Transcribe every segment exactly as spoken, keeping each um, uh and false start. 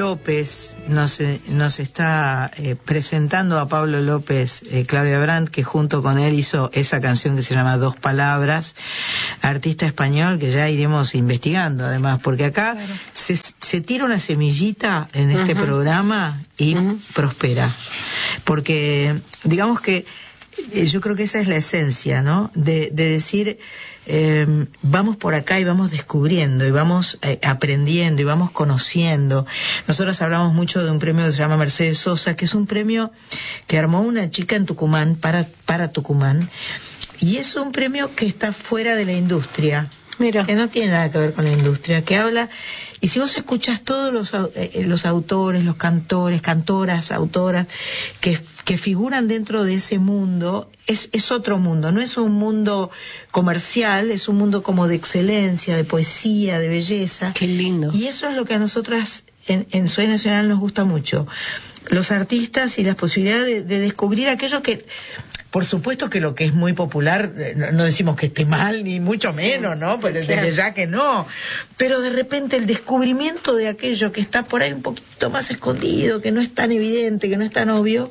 López nos, eh, nos está eh, presentando a Pablo López, eh, Claudia Brandt, que junto con él hizo esa canción que se llama Dos Palabras, artista español que ya iremos investigando además, porque acá claro. se, se tira una semillita en este uh-huh. programa y uh-huh. prospera, porque digamos que eh, yo creo que esa es la esencia, ¿no? De, de decir... Eh, vamos por acá y vamos descubriendo y vamos eh, aprendiendo y vamos conociendo. Nosotros hablamos mucho de un premio que se llama Mercedes Sosa, que es un premio que armó una chica en Tucumán, para, para Tucumán, y es un premio que está fuera de la industria. Mira. Que no tiene nada que ver con la industria, que habla, y si vos escuchás todos los, eh, los autores, los cantores, cantoras, autoras, que, que figuran dentro de ese mundo, es, es otro mundo, no es un mundo comercial, es un mundo como de excelencia, de poesía, de belleza. Qué lindo. Y eso es lo que a nosotras en, en Soy Nacional nos gusta mucho. Los artistas y las posibilidades de, de descubrir aquello que... Por supuesto que lo que es muy popular, no, no decimos que esté mal, ni mucho menos, sí, ¿no? Pero claro. desde ya que no. Pero de repente el descubrimiento de aquello que está por ahí un poquito más escondido, que no es tan evidente, que no es tan obvio,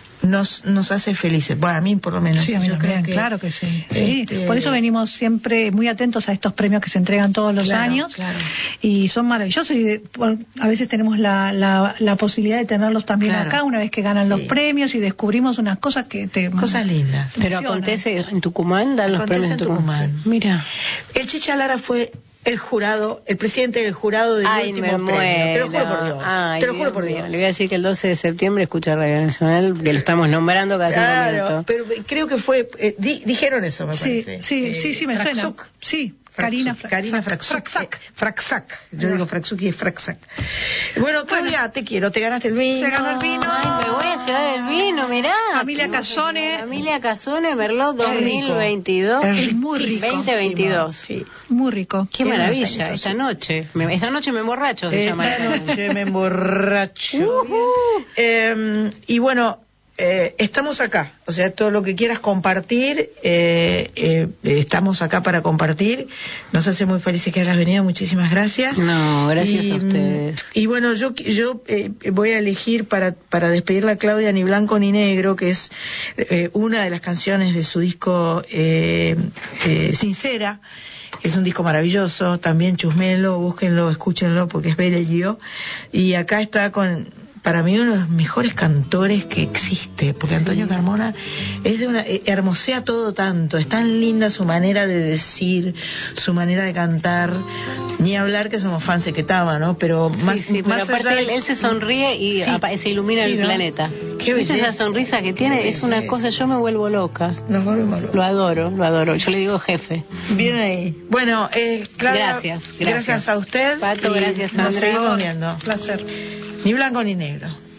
nos nos hace felices. Bueno, a mí por lo menos. Sí, a mí yo también, creo que, claro que sí. sí. Este... Por eso venimos siempre muy atentos a estos premios que se entregan todos los claro, años. Claro. Y son maravillosos y de, por, a veces tenemos la, la, la posibilidad de tenerlos también claro. acá una vez que ganan sí. los premios y descubrimos unas cosas que te... Cosas lindas. Pero acontece en Tucumán, dan los acontece premios en Tucumán. Tucumán. Mira. El Chicha Lara fue... el jurado, el presidente del jurado del Ay, último me premio. Te lo juro por muero. Dios. Ay, te lo juro Dios por mío. Dios. Le voy a decir que el doce de septiembre escucha Radio Nacional, que lo estamos nombrando cada claro, cinco minutos. Pero creo que fue, eh, di, dijeron eso, me sí, parece. Sí, eh, sí, sí, me Fraxuc. suena. Sí. Karina Fraxuc. Karina Fraxuc. Fraxac. Fraxac. Yo no. digo Fraxuc y es Fraxac. Bueno, Claudia, bueno, te quiero. Te ganaste el vino. Se ganó el vino. Ay, me voy a llevar el vino, mirá. Familia Casone. Familia Casone, Merlot dos mil veintidós. Es muy rico. veinte veintidós. Sí. Muy rico. Qué, Qué maravilla. Esta noche. Me, esta noche me emborracho, se esta llama. Esta noche me emborracho. Uh-huh. eh, y bueno... Eh, estamos acá, o sea, todo lo que quieras compartir, eh, eh, estamos acá para compartir. Nos hace muy felices que hayas venido, muchísimas gracias. No, gracias y, a ustedes. Y bueno, yo yo eh, voy a elegir para para despedirla a Claudia Ni Blanco Ni Negro, que es eh, una de las canciones de su disco eh, eh, Sincera. Es un disco maravilloso, también chusmenlo, búsquenlo, escúchenlo, porque es bello. Y acá está con... para mí uno de los mejores cantores que existe, porque Antonio sí. Carmona es de una eh, hermosea todo tanto, es tan linda su manera de decir, su manera de cantar, ni hablar que somos fans de Ketama, ¿no? Pero sí, más, sí, más pero aparte allá de... él, él se sonríe y sí. apa- se ilumina sí, el ¿no? planeta. Qué belleza. Esa sonrisa que tiene es una cosa, yo me vuelvo loca. Nos volvemos locos. Lo adoro, lo adoro. Yo le digo jefe. Bien ahí. Bueno, eh, Clara, gracias, gracias. Gracias a usted. Pato, gracias, Sandra. Nos seguimos viendo. Placer. Ni blanco ni negro.